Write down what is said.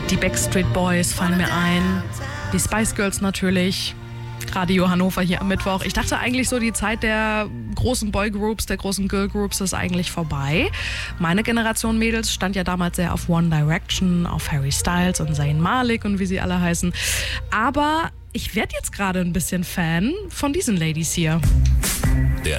Die Backstreet Boys fallen mir ein. Die Spice Girls natürlich. Radio Hannover hier am Mittwoch. Ich dachte eigentlich so, die Zeit der großen Boygroups, der großen Girlgroups ist eigentlich vorbei. Meine Generation Mädels stand ja damals sehr auf One Direction, auf Harry Styles und Zayn Malik und wie sie alle heißen. Aber ich werde jetzt gerade ein bisschen Fan von diesen Ladies hier.